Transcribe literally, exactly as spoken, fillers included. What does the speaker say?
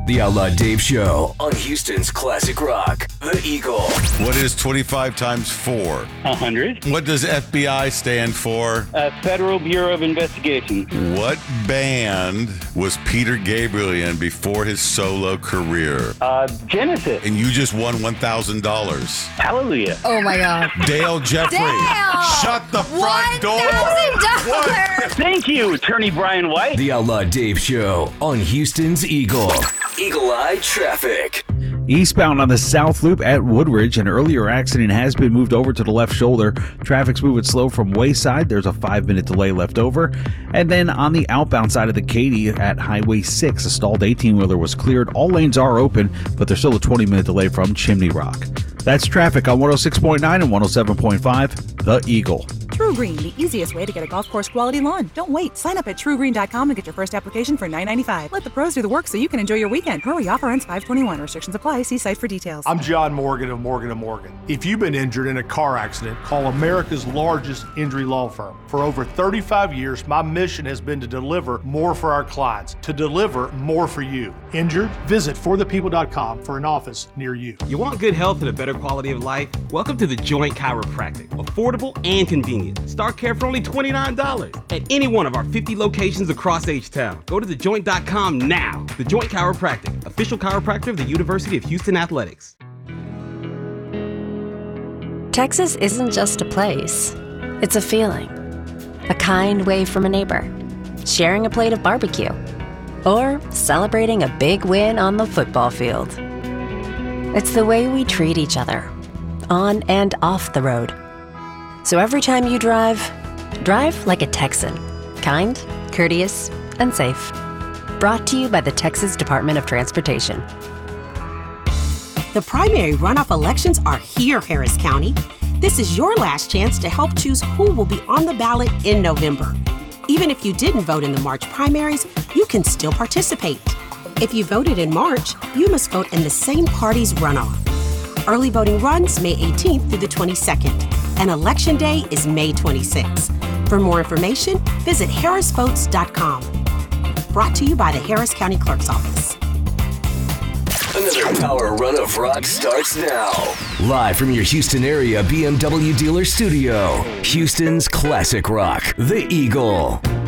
The Outlaw Dave Show on Houston's Classic Rock, The Eagle. What is twenty-five times four? A hundred. What does F B I stand for? Uh, Federal Bureau of Investigation. What band was Peter Gabriel in before his solo career? Uh, Genesis. And you just won one thousand dollars. Hallelujah. Oh, my God. Dale Jeffrey. Dale! Shut the front door. one thousand dollars. Thank you, Attorney Brian White. The Outlaw Dave Show on Houston's Eagle. Eagle Eye Traffic. Eastbound on the South Loop at Woodridge, an earlier accident has been moved over to the left shoulder. Traffic's moving slow from Wayside. There's a five-minute delay left over. And then on the outbound side of the Katy at Highway six, a stalled eighteen-wheeler was cleared. All lanes are open, but there's still a twenty-minute delay from Chimney Rock. That's traffic on one oh six point nine and one oh seven point five, The Eagle. True Green, the easiest way to get a golf course quality lawn. Don't wait. Sign up at true green dot com and get your first application for nine ninety-five. Let the pros do the work so you can enjoy your weekend. Hurry, offer ends five twenty-one. Restrictions apply. See site for details. I'm John Morgan of Morgan and Morgan. If you've been injured in a car accident, call America's largest injury law firm. For over thirty-five years, my mission has been to deliver more for our clients, to deliver more for you. Injured? Visit for the people dot com for an office near you. You want good health and a better quality of life? Welcome to The Joint Chiropractic. Affordable and convenient. Start care for only twenty-nine dollars at any one of our fifty locations across H-Town. Go to the joint dot com now. The Joint Chiropractic, official chiropractor of the University of Houston Athletics. Texas isn't just a place. It's a feeling. A kind wave from a neighbor. Sharing a plate of barbecue. Or celebrating a big win on the football field. It's the way we treat each other, on and off the road. So every time you drive, drive like a Texan. Kind, courteous, and safe. Brought to you by the Texas Department of Transportation. The primary runoff elections are here, Harris County. This is your last chance to help choose who will be on the ballot in November. Even if you didn't vote in the March primaries, you can still participate. If you voted in March, you must vote in the same party's runoff. Early voting runs May eighteenth through the twenty-second, and Election Day is May twenty-sixth. For more information, visit harris votes dot com. Brought to you by the Harris County Clerk's Office. Another power run of rock starts now. Live from your Houston area B M W dealer studio, Houston's Classic Rock, The Eagle.